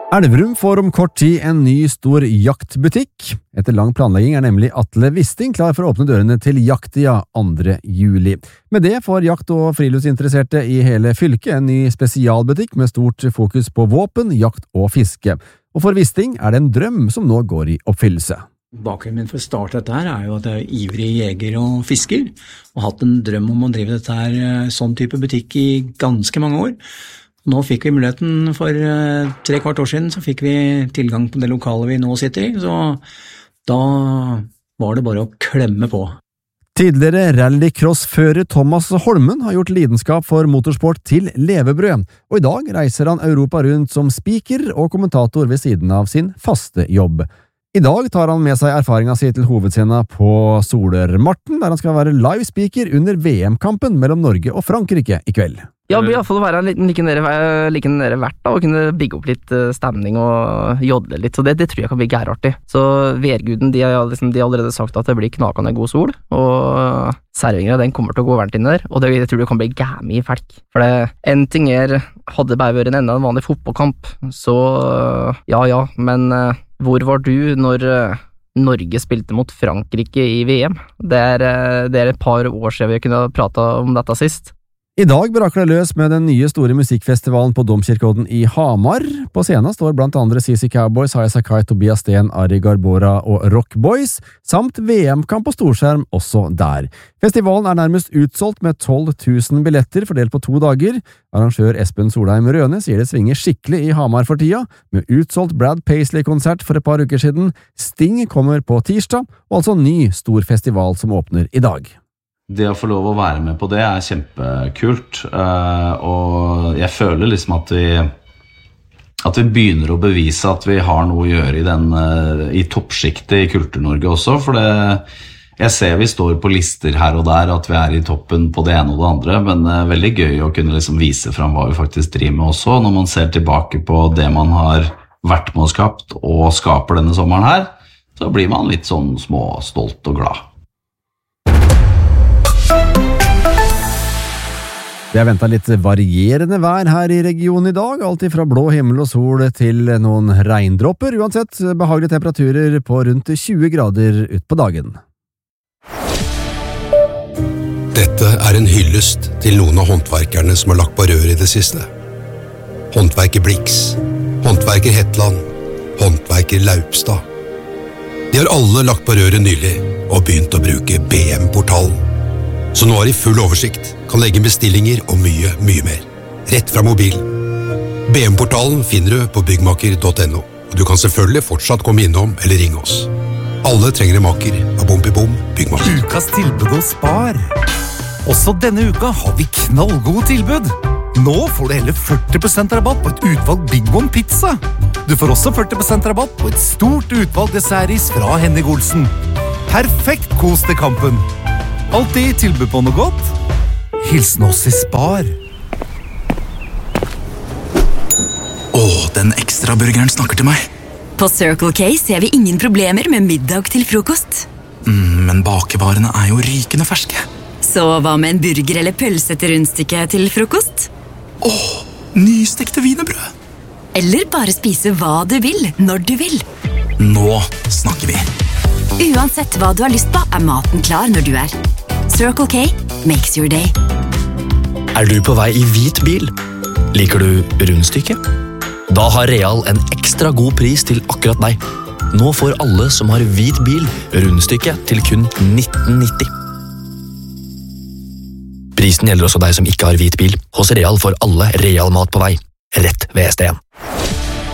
Elverum får om kort tid en ny stor jaktbutikk. Etter lang planlegging nemlig Atle Wisting klar for å åpne dørene til Jaktia 2. juli. Med det får jakt- og friluftsinteresserte i hele fylket en ny spesialbutikk med stort fokus på våpen, jakt og fiske. Og for Wisting det en drøm som nå går i oppfyllelse. Bakgrunnen min for å starte dette her jo at jeg ivrig jeger og fisker, og hatt en drøm om å drive dette her, sånn type butikk i ganske mange år. Nå fikk vi muligheten for 3/4 år siden, så fikk vi tilgang på det lokalet vi nå sitter i, så da var det bare å klemme på. Tidligere rallycrossfører Thomas Holmen har gjort lidenskap for motorsport til levebrød, og i dag reiser han Europa rundt som speaker og kommentator ved siden av sin faste jobb. I dag tar han med seg erfaringen sin til hovedscenen på Solermarten, der han skal være live speaker under VM-kampen mellom Norge og Frankrike i kveld. Ja, det blir i hvert fall å være en liten like nere verdt da, og kunne bygge opp litt stemning og jodle litt, så det tror jeg kan bli gærartig. Så Værguden, de har allerede sagt at det blir knakende god sol, og servingen den kommer til å gå varmt inn der, og jeg tror det kan bli gæmi felk. For en ting hadde bare vært en enda en vanlig fotballkamp, så ja, men hvor var du når Norge spilte mot Frankrike i VM? Det er et par år siden vi kunne prata om dette sist. I dag braker det løs med den nye store musikkfestivalen på Domkirkeodden i Hamar. På scenen står blant andre CC Cowboys, Haya Sakai, Tobias Sten, Ari Garbora og Rock Boys, samt VM-kamp på storskjerm også der. Festivalen nærmest utsolgt med 12 000 billetter fordelt på 2 dager. Arrangør Espen Solheim Røne sier det svinger skikkelig i Hamar for tida, med utsolgt Brad Paisley-konsert for et par uker siden. Sting kommer på tirsdag, og altså ny stor festival som åpner i dag. Det å få lov å være med på det kjempekult, og jeg føler liksom at vi begynner å bevise at vi har noe å gjøre i toppskiktet i Kultur-Norge også, for jeg ser vi står på lister her og der at vi i toppen på det ene og det andre, men veldig gøy å kunne liksom vise frem hva vi faktisk driver med også, når man ser tilbake på det man har vært med og skapt og skaper denne sommeren her, så blir man litt sånn småstolt og glad. Det ventet litt varierende vær her i regionen i dag, alt fra blå himmel og sol til noen regndropper, uansett behagelige temperaturer på rundt 20 grader ut på dagen. Dette en hyllest til noen av håndverkerne som har lagt på rør i det siste. Håndverker Blix, håndverker Hetland, håndverker Laupstad. De har alle lagt på røret nylig og begynt å bruke BM-portalen. Så nå har de full oversikt, kan legge bestillinger og mye mer. Rett fra mobilen. BM-portalen finner du på byggmaker.no, og du kan selvfølgelig fortsatt komme innom eller ringe oss. Alle trenger en maker av Bom Byggmaker. Ukas tilbud hos Spar. Også denne uka har vi knallgode tilbud. Nå får du hele 40% rabatt på et utvalg Big One pizza. Du får også 40% rabatt på et stort utvalg dessertis fra Henning Olsen. Perfekt kos til kampen. Alltid tilbud på noe godt. Hilsen oss i Spar. Den ekstra burgeren snakker til meg. På Circle K ser vi ingen problemer med middag til frokost. Men bakevarene jo rykende ferske. Så hva med en burger eller pølse til rundstykke til frokost? Nystekte wienerbrød. Eller bare spise hva du vil, når du vil. Nå snakker vi. Uansett hva du har lyst på, maten klar når du Circle K makes your day. Du på vei i hvit bil? Liker du rundstykke? Da har Real en ekstra god pris til akkurat deg. Nå får alle som har hvit bil rundstykke til kun 19,90. Prisen gjelder også deg som ikke har hvit bil. Hos Real får alle Real mat på vei. Rett ved ST1.